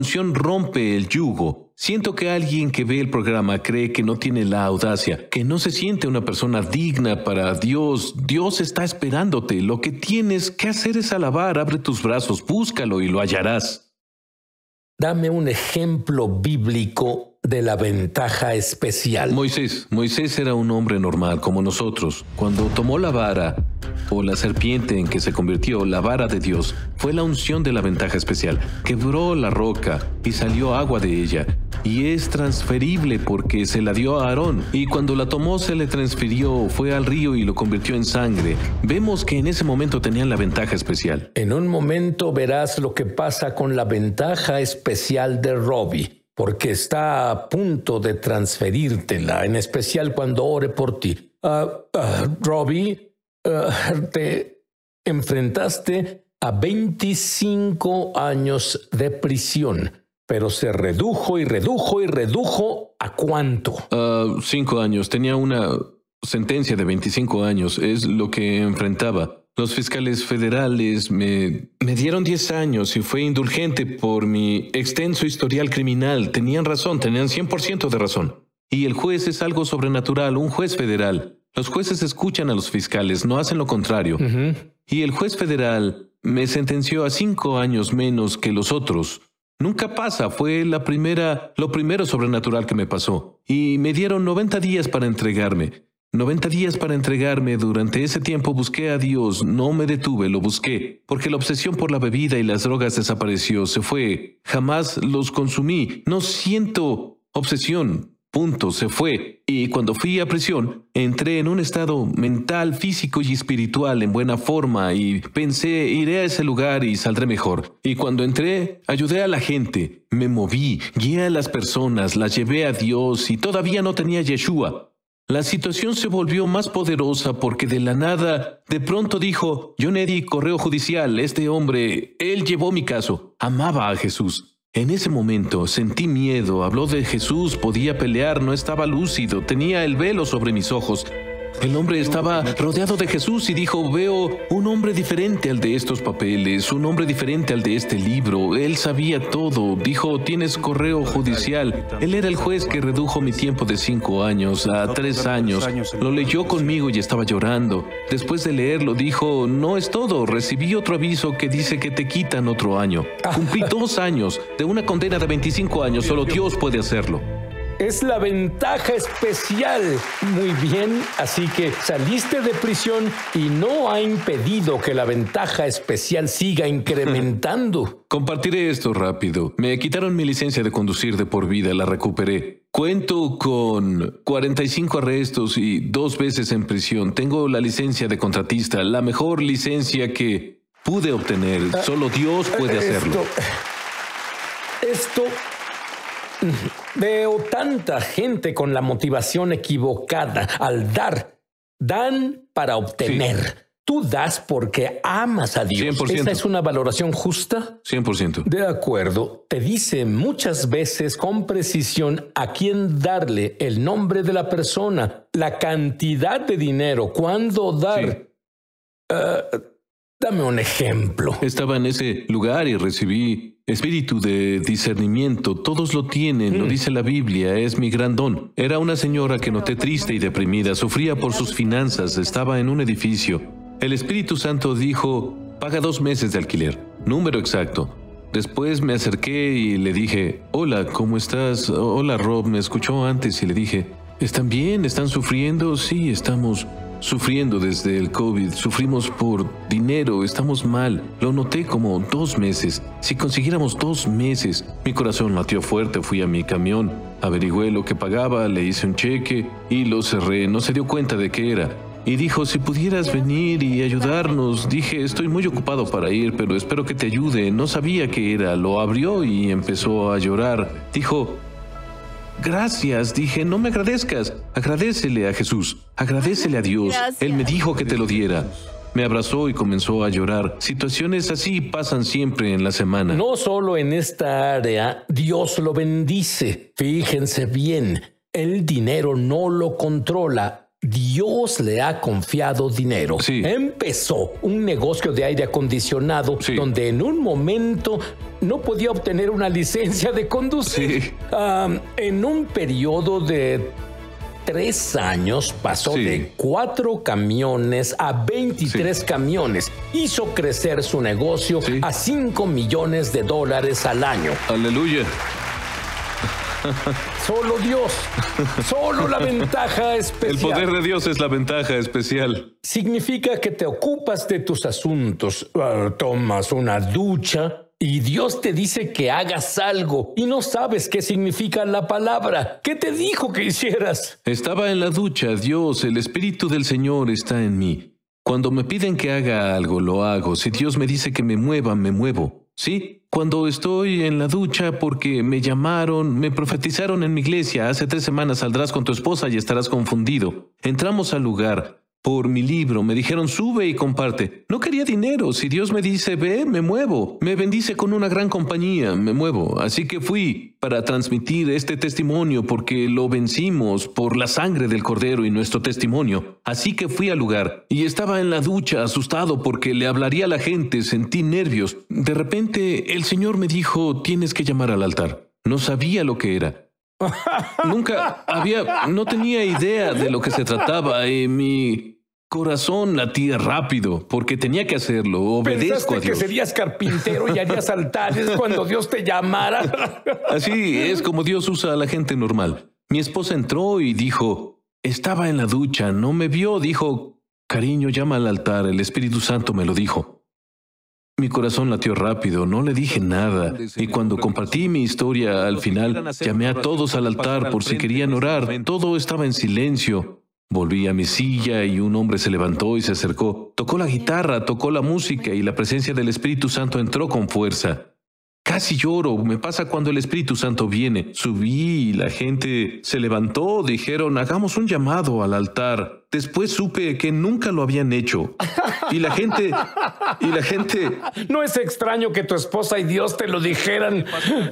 unción rompe el yugo. Siento que alguien que ve el programa cree que no tiene la audacia, que no se siente una persona digna para Dios. Dios está esperándote. Lo que tienes que hacer es alabar. Abre tus brazos, búscalo y lo hallarás. Dame un ejemplo bíblico de la ventaja especial. Moisés era un hombre normal como nosotros. Cuando tomó la vara, o la serpiente en que se convirtió, la vara de Dios, fue la unción de la ventaja especial. Quebró la roca y salió agua de ella. Y es transferible porque se la dio a Aarón. Y cuando la tomó se le transfirió, fue al río y lo convirtió en sangre. Vemos que en ese momento tenían la ventaja especial. En un momento verás lo que pasa con la ventaja especial de Robbie, porque está a punto de transferírtela, en especial cuando ore por ti. Robbie, te enfrentaste a 25 años de prisión, pero se redujo y redujo y redujo. ¿A cuánto? 5 años. Tenía una sentencia de 25 años. Es lo que enfrentaba. Los fiscales federales me dieron 10 años y fue indulgente por mi extenso historial criminal. Tenían razón, tenían 100% de razón. Y el juez es algo sobrenatural, un juez federal. Los jueces escuchan a los fiscales, no hacen lo contrario. Y el juez federal me sentenció a 5 años menos que los otros. Nunca pasa, fue lo primero sobrenatural que me pasó. Y me dieron 90 días para entregarme. 90 días para entregarme. Durante ese tiempo busqué a Dios, no me detuve, lo busqué, porque la obsesión por la bebida y las drogas desapareció, se fue. Jamás los consumí, no siento obsesión, punto, se fue. Y cuando fui a prisión, entré en un estado mental, físico y espiritual en buena forma y pensé, iré a ese lugar y saldré mejor. Y cuando entré, ayudé a la gente, me moví, guié a las personas, las llevé a Dios y todavía no tenía Yeshua. La situación se volvió más poderosa porque de la nada, de pronto dijo, John Eddy, correo judicial, este hombre, él llevó mi caso. Amaba a Jesús. En ese momento sentí miedo, habló de Jesús, podía pelear, no estaba lúcido, tenía el velo sobre mis ojos. El hombre estaba rodeado de Jesús y dijo, veo un hombre diferente al de estos papeles, un hombre diferente al de este libro. Él sabía todo. Dijo, tienes correo judicial. Él era el juez que redujo mi tiempo de 5 años a 3 años. Lo leyó conmigo y estaba llorando. Después de leerlo dijo, no es todo. Recibí otro aviso que dice que te quitan otro año. Cumplí 2 años de una condena de 25 años. Solo Dios puede hacerlo. Es la ventaja especial. Muy bien, así que saliste de prisión y no ha impedido que la ventaja especial siga incrementando. Compartiré esto rápido. Me quitaron mi licencia de conducir de por vida, la recuperé. Cuento con 45 arrestos y 2 veces en prisión. Tengo la licencia de contratista, la mejor licencia que pude obtener. Solo Dios puede hacerlo. Esto... Veo tanta gente con la motivación equivocada al dar. Dan para obtener. Sí. Tú das porque amas a Dios. 100%. ¿Esa es una valoración justa? 100%. De acuerdo. Te dice muchas veces con precisión a quién darle, el nombre de la persona, la cantidad de dinero, cuándo dar. Sí. Dame un ejemplo. Estaba en ese lugar y recibí espíritu de discernimiento. Todos lo tienen, lo dice la Biblia, es mi gran don. Era una señora que noté triste y deprimida, sufría por sus finanzas, estaba en un edificio. El Espíritu Santo dijo, paga 2 meses de alquiler, número exacto. Después me acerqué y le dije, hola, ¿cómo estás? Hola, Rob, me escuchó antes y le dije, ¿están bien? ¿Están sufriendo? Sí, estamos sufriendo desde el COVID, sufrimos por dinero, estamos mal. Lo noté como 2 meses. Si consiguiéramos 2 meses, mi corazón latió fuerte, fui a mi camión, averigüé lo que pagaba, le hice un cheque y lo cerré. No se dio cuenta de qué era. Y dijo, si pudieras venir y ayudarnos. Dije, estoy muy ocupado para ir, pero espero que te ayude. No sabía qué era. Lo abrió y empezó a llorar. Dijo, gracias. Dije, no me agradezcas. Agradécele a Jesús. Agradécele a Dios. Gracias. Él me dijo que te lo diera. Me abrazó y comenzó a llorar. Situaciones así pasan siempre en la semana. No solo en esta área, Dios lo bendice. Fíjense bien, el dinero no lo controla. Dios Dios le ha confiado dinero. Sí. Empezó un negocio de aire acondicionado donde en un momento no podía obtener una licencia de conducir. Sí. En un periodo de 3 años pasó de 4 camiones a 23 camiones. Hizo crecer su negocio a $5 millones al año. Aleluya. Solo Dios, solo la ventaja especial. El poder de Dios es la ventaja especial. Significa que te ocupas de tus asuntos, tomas una ducha y Dios te dice que hagas algo y no sabes qué significa la palabra. ¿Qué te dijo que hicieras? Estaba en la ducha, Dios, el Espíritu del Señor está en mí. Cuando me piden que haga algo, lo hago. Si Dios me dice que me mueva, me muevo. Sí, cuando estoy en la ducha porque me llamaron, me profetizaron en mi iglesia, hace 3 semanas saldrás con tu esposa y estarás confundido. Entramos al lugar. Por mi libro, me dijeron sube y comparte. No quería dinero. Si Dios me dice ve, me muevo. Me bendice con una gran compañía, me muevo. Así que fui para transmitir este testimonio porque lo vencimos por la sangre del Cordero y nuestro testimonio. Así que fui al lugar y estaba en la ducha asustado porque le hablaría a la gente, sentí nervios. De repente el Señor me dijo tienes que llamar al altar. No sabía lo que era. No tenía idea de lo que se trataba y mi corazón latía rápido porque tenía que hacerlo. Obedezco a Dios. ¿Pensaste que serías carpintero y harías altares cuando Dios te llamara? Así es como Dios usa a la gente normal. Mi esposa entró y dijo, estaba en la ducha, no me vio, dijo, cariño, llama al altar, el Espíritu Santo me lo dijo. Mi corazón latió rápido, no le dije nada, y cuando compartí mi historia al final, llamé a todos al altar por si querían orar. Todo estaba en silencio. Volví a mi silla y un hombre se levantó y se acercó. Tocó la guitarra, tocó la música y la presencia del Espíritu Santo entró con fuerza. Casi lloro, me pasa cuando el Espíritu Santo viene. Subí y la gente se levantó, dijeron, hagamos un llamado al altar. Después supe que nunca lo habían hecho. Y la gente... No es extraño que tu esposa y Dios te lo dijeran.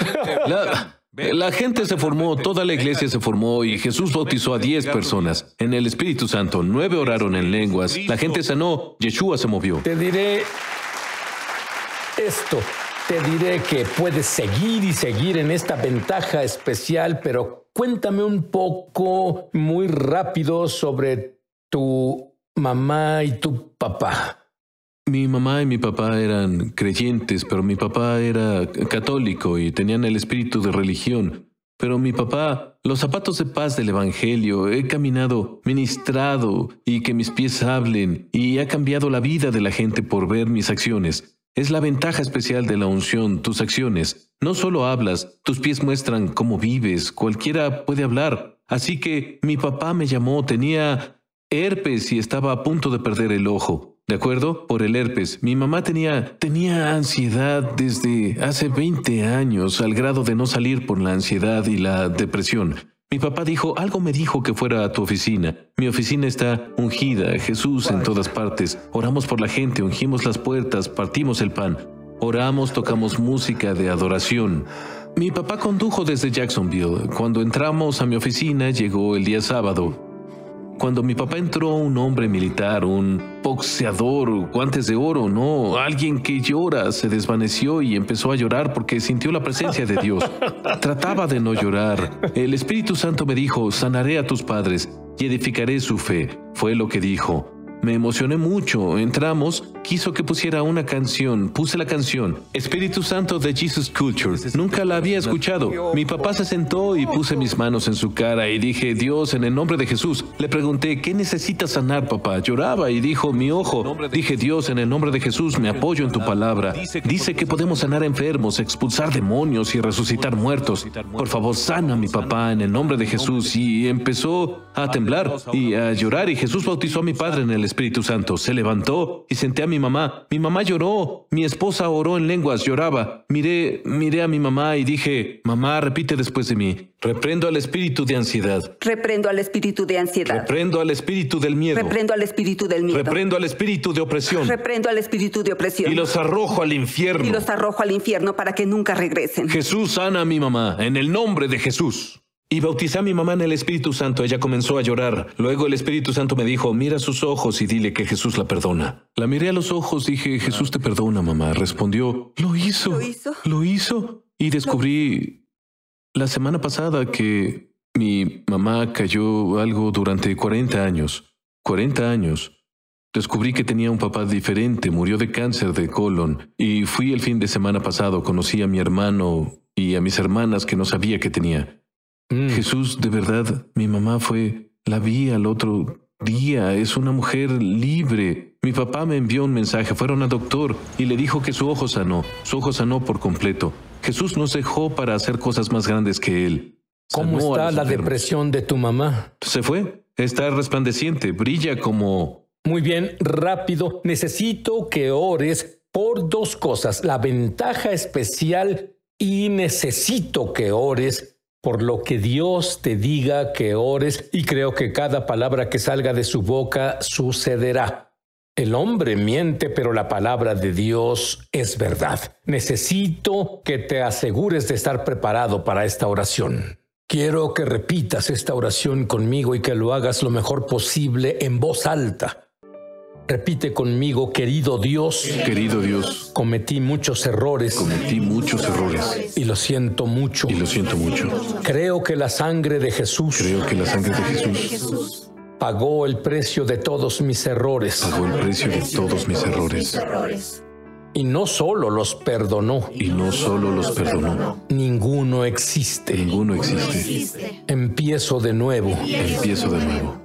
La gente se formó, toda la iglesia se formó y Jesús bautizó a 10 personas. En el Espíritu Santo, 9 oraron en lenguas. La gente sanó, Yeshua se movió. Te diré esto. Te diré que puedes seguir y seguir en esta ventaja especial, pero cuéntame un poco, muy rápido, sobre tu mamá y tu papá. Mi mamá y mi papá eran creyentes, pero mi papá era católico y tenían el espíritu de religión. Pero mi papá, los zapatos de paz del Evangelio, he caminado, ministrado y que mis pies hablen y ha cambiado la vida de la gente por ver mis acciones. Es la ventaja especial de la unción, tus acciones. No solo hablas, tus pies muestran cómo vives, cualquiera puede hablar. Así que mi papá me llamó, tenía herpes y estaba a punto de perder el ojo. ¿De acuerdo? Por el herpes. Mi mamá tenía ansiedad desde hace 20 años, al grado de no salir por la ansiedad y la depresión. Mi papá dijo, algo me dijo que fuera a tu oficina. Mi oficina está ungida, Jesús en todas partes. Oramos por la gente, ungimos las puertas, partimos el pan. Oramos, tocamos música de adoración. Mi papá condujo desde Jacksonville. Cuando entramos a mi oficina, llegó el día sábado. Cuando mi papá entró, un hombre militar, un boxeador, guantes de oro, no, alguien que llora, se desvaneció y empezó a llorar porque sintió la presencia de Dios. Trataba de no llorar. El Espíritu Santo me dijo, sanaré a tus padres y edificaré su fe. Fue lo que dijo. Me emocioné mucho. Entramos, quiso que pusiera una canción. Puse la canción, Espíritu Santo de Jesus Culture. Nunca la había escuchado. Mi papá se sentó y puse mis manos en su cara y dije, Dios, en el nombre de Jesús. Le pregunté, ¿qué necesitas sanar, papá? Lloraba y dijo, mi ojo. Dije, Dios, en el nombre de Jesús, me apoyo en tu palabra. Dice que podemos sanar enfermos, expulsar demonios y resucitar muertos. Por favor, sana a mi papá en el nombre de Jesús. Y empezó a temblar y a llorar y Jesús bautizó a mi padre en el Espíritu Santo. Se levantó y senté a mi mamá. Mi mamá lloró. Mi esposa oró en lenguas, lloraba. Miré a mi mamá y dije, mamá, repite después de mí. Reprendo al espíritu de ansiedad. Reprendo al espíritu de ansiedad. Reprendo al espíritu del miedo. Reprendo al espíritu del miedo. Reprendo al espíritu de opresión. Reprendo al espíritu de opresión. Y los arrojo al infierno. Y los arrojo al infierno para que nunca regresen. Jesús sana a mi mamá en el nombre de Jesús. Y bauticé a mi mamá en el Espíritu Santo. Ella comenzó a llorar. Luego el Espíritu Santo me dijo, mira sus ojos y dile que Jesús la perdona. La miré a los ojos, dije, Jesús te perdona, mamá. Respondió, ¿lo hizo? ¿Lo hizo? ¿Lo hizo? Y descubrí la semana pasada que mi mamá cayó algo durante 40 años. 40 años. Descubrí que tenía un papá diferente, murió de cáncer de colon. Y fui el fin de semana pasado, conocí a mi hermano y a mis hermanas que no sabía que tenía. Jesús, de verdad, mi mamá la vi al otro día, es una mujer libre. Mi papá me envió un mensaje, fueron al doctor y le dijo que su ojo sanó por completo. Jesús nos dejó para hacer cosas más grandes que él. ¿Cómo Sanó a está los la enfermos. depresión de tu mamá? Se fue, está resplandeciente, brilla como... Muy bien, rápido. Necesito que ores por dos cosas. La ventaja especial y necesito que ores por lo que Dios te diga que ores, y creo que cada palabra que salga de su boca sucederá. El hombre miente, pero la palabra de Dios es verdad. Necesito que te asegures de estar preparado para esta oración. Quiero que repitas esta oración conmigo y que lo hagas lo mejor posible en voz alta. Repite conmigo, querido Dios. Querido Dios, Cometí muchos errores cometí muchos errores y lo siento mucho. y lo siento mucho. Creo que la sangre de Jesús Creo que la sangre de Jesús pagó el precio de todos mis errores pagó el precio de todos mis errores y no solo los perdonó. y no solo los perdonó. Ninguno existe. Ninguno existe. Empiezo de nuevo. Empiezo de nuevo.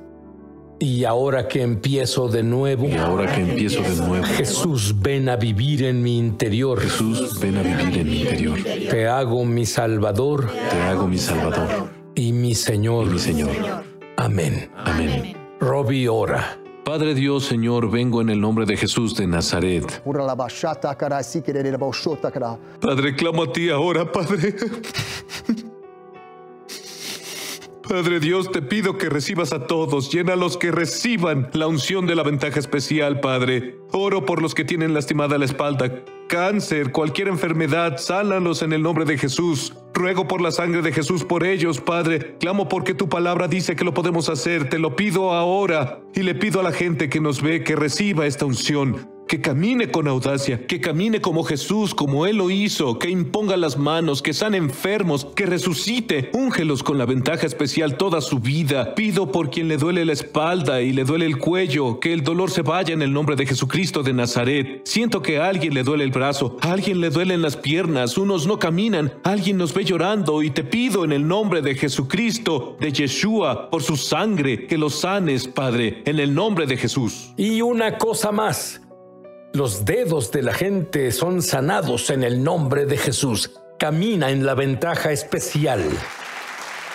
Y ahora que empiezo de nuevo, Y ahora que empiezo de nuevo, Jesús, ven a vivir en mi interior. Jesús, ven a vivir en mi interior. Te hago mi Salvador Te hago mi Salvador y mi Señor. y mi Señor. Amén. Amén. Robbie ora. Padre Dios, Señor, vengo en el nombre de Jesús de Nazaret. Padre, clamo a ti ahora, Padre. Padre Dios, te pido que recibas a todos, llena a los que reciban la unción de la ventaja especial, Padre. Oro por los que tienen lastimada la espalda, cáncer, cualquier enfermedad, sánalos en el nombre de Jesús. Ruego por la sangre de Jesús por ellos, Padre. Clamo porque tu palabra dice que lo podemos hacer. Te lo pido ahora y le pido a la gente que nos ve que reciba esta unción. Que camine con audacia, que camine como Jesús, como Él lo hizo, que imponga las manos, que sane enfermos, que resucite. Úngelos con la ventaja especial toda su vida. Pido por quien le duele la espalda y le duele el cuello, que el dolor se vaya en el nombre de Jesucristo de Nazaret. Siento que a alguien le duele el brazo, a alguien le duelen las piernas, unos no caminan, alguien nos ve llorando y te pido en el nombre de Jesucristo, de Yeshua, por su sangre, que los sanes, Padre, en el nombre de Jesús. Y una cosa más. Los dedos de la gente son sanados en el nombre de Jesús. Camina en la ventaja especial.